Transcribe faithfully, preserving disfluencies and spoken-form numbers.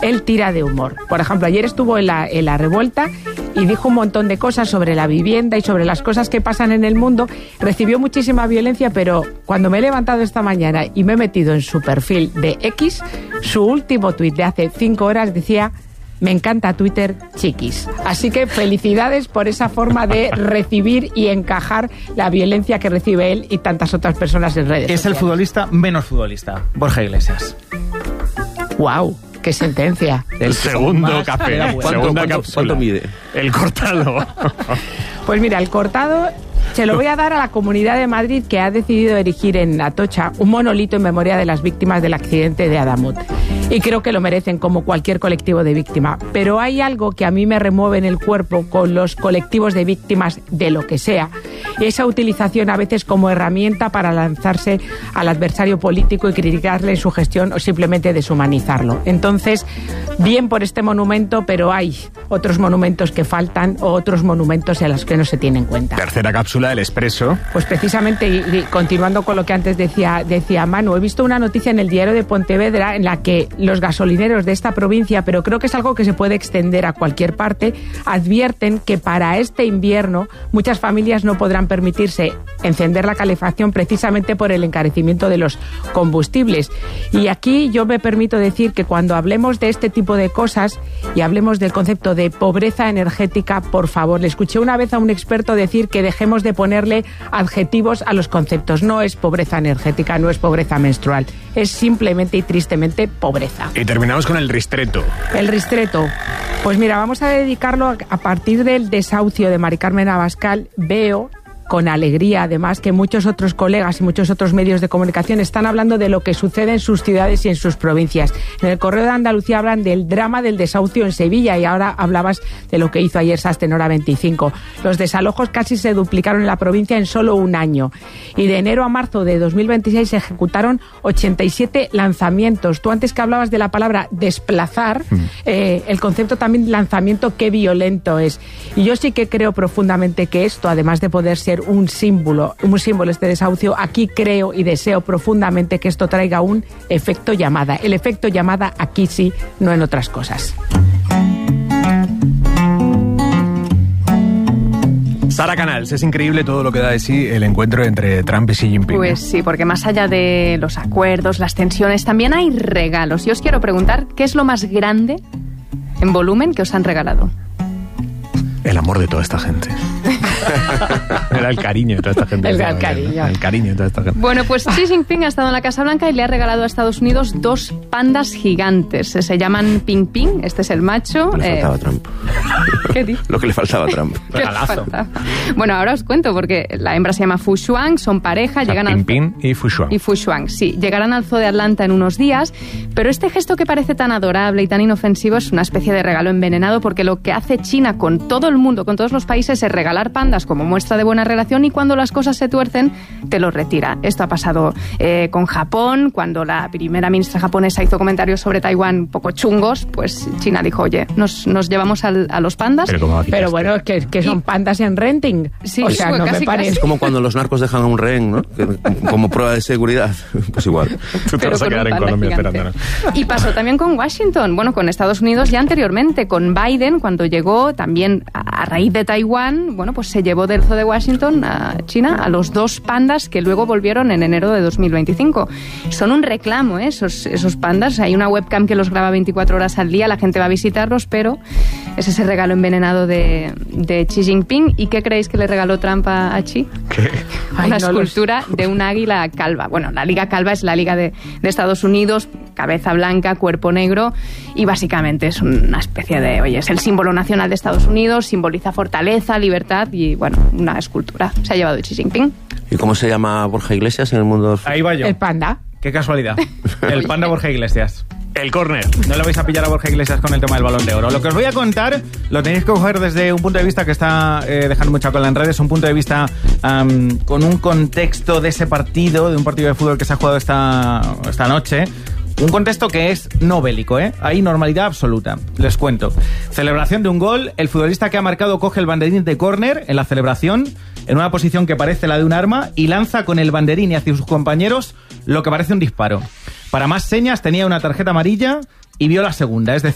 él tira de humor. Por ejemplo, ayer estuvo en la, en la revuelta y dijo un montón de cosas sobre la vivienda y sobre las cosas que pasan en el mundo. Recibió muchísima violencia, pero cuando me he levantado esta mañana y me he metido en su perfil de X, su último tuit de hace cinco horas decía: me encanta Twitter, chiquis. Así que felicidades por esa forma de recibir y encajar la violencia que recibe él y tantas otras personas en redes Es sociales. el futbolista menos futbolista, Borja Iglesias. ¡Wow! ¡Qué sentencia! El segundo café. ¿Cuánto- Segunda cuánto- cápsula. cuánto mide? El cortado. Pues mira, el cortado se lo voy a dar a la Comunidad de Madrid, que ha decidido erigir en Atocha un monolito en memoria de las víctimas del accidente de Adamut. Y creo que lo merecen, como cualquier colectivo de víctima. Pero hay algo que a mí me remueve en el cuerpo con los colectivos de víctimas de lo que sea. Y esa utilización a veces como herramienta para lanzarse al adversario político y criticarle su gestión o simplemente deshumanizarlo. Entonces, bien por este monumento, pero hay otros monumentos que faltan o otros monumentos en los que no se tiene en cuenta. Tercera cápsula del Expreso. Pues precisamente, y, y continuando con lo que antes decía, decía Manu, he visto una noticia en el diario de Pontevedra en la que los gasolineros de esta provincia, pero creo que es algo que se puede extender a cualquier parte, advierten que para este invierno muchas familias no podrán permitirse encender la calefacción precisamente por el encarecimiento de los combustibles. Y aquí yo me permito decir que cuando hablemos de este tipo de cosas y hablemos del concepto de pobreza energética, por favor, le escuché una vez a un experto decir que dejemos de ponerle adjetivos a los conceptos. No es pobreza energética, no es pobreza menstrual, es simplemente y tristemente pobreza. Y terminamos con el ristreto. El ristreto. Pues mira, vamos a dedicarlo a, a partir del desahucio de Mari Carmen Abascal. Veo con alegría, además, que muchos otros colegas y muchos otros medios de comunicación están hablando de lo que sucede en sus ciudades y en sus provincias. En el Correo de Andalucía hablan del drama del desahucio en Sevilla y ahora hablabas de lo que hizo ayer Sastenora veinticinco. Los desalojos casi se duplicaron en la provincia en solo un año. Y de enero a marzo de dos mil veintiséis se ejecutaron ochenta y siete lanzamientos. Tú antes que hablabas de la palabra desplazar, mm. eh, el concepto también lanzamiento, qué violento es. Y yo sí que creo profundamente que esto, además de poder ser un símbolo, un símbolo este desahucio, aquí creo y deseo profundamente que esto traiga un efecto llamada. El efecto llamada aquí sí, no en otras cosas. Sara Canals, es increíble todo lo que da de sí el encuentro entre Trump y Xi Jinping. Pues sí, porque más allá de los acuerdos, las tensiones, también hay regalos. Y os quiero preguntar, ¿qué es lo más grande en volumen que os han regalado? El amor de toda esta gente. Era el cariño de toda esta gente. El gran cariño. El cariño de toda esta gente. Bueno, pues Xi Jinping ha estado en la Casa Blanca y le ha regalado a Estados Unidos dos pandas gigantes. Se llaman Ping Ping, este es el macho. Le faltaba eh... a Trump. ¿Qué dices? Lo que le faltaba a Trump. Regalazo. Bueno, ahora os cuento, porque la hembra se llama Fu Shuang, son pareja, O sea, llegan Ping al... Ping y Fu Shuang. Y Fu Shuang, sí. Llegarán al Zoo de Atlanta en unos días, pero este gesto que parece tan adorable y tan inofensivo es una especie de regalo envenenado, porque lo que hace China con todo el mundo, con todos los países, es regalar pandas como muestra de buena relación y cuando las cosas se tuercen, te los retira. Esto ha pasado eh, con Japón, cuando la primera ministra japonesa hizo comentarios sobre Taiwán un poco chungos, pues China dijo, oye, nos, nos llevamos al, a los pandas. Pero, ¿cómo Pero bueno, que, que son pandas en renting. Sí, o sea, pues no casi, me parece. Es como cuando los narcos dejan a un rehén, ¿no? Que- como prueba de seguridad. Pues igual. Tú te Pero vas a con quedar un en panda Colombia gigante. esperándonos. Y pasó también con Washington, bueno, con Estados Unidos ya anteriormente, con Biden, cuando llegó también a, a raíz de Taiwán, bueno, pues se llevó del Zoo de Washington a China a los dos pandas que luego volvieron en enero de dos mil veinticinco. Son un reclamo, ¿eh? esos, esos pandas. Hay una webcam que los graba veinticuatro horas al día, la gente va a visitarlos, pero es ese regalo envenenado de, de Xi Jinping. ¿Y qué creéis que le regaló Trump a, a Xi? ¿Qué? Ay, Una no lo escultura de un águila calva. Bueno, la Liga Calva es la Liga de, de Estados Unidos, cabeza blanca, cuerpo negro, y básicamente es una especie de, oye, es el símbolo nacional de Estados Unidos, simboliza fortaleza, libertad y, bueno, una escultura. Se ha llevado Xi Jinping. ¿Y cómo se llama Borja Iglesias en el mundo? Ahí va yo. El panda. Qué casualidad. El panda Borja Iglesias. El córner. No le vais a pillar a Borja Iglesias con el tema del Balón de Oro. Lo que os voy a contar lo tenéis que coger desde un punto de vista que está eh, dejando mucha cola en redes, un punto de vista um, con un contexto de ese partido, de un partido de fútbol que se ha jugado esta, esta noche. Un contexto que es no bélico, ¿eh? Hay normalidad absoluta. Les cuento. Celebración de un gol. El futbolista que ha marcado coge el banderín de córner en la celebración, en una posición que parece la de un arma, y lanza con el banderín hacia sus compañeros lo que parece un disparo. Para más señas, tenía una tarjeta amarilla y vio la segunda. Es decir,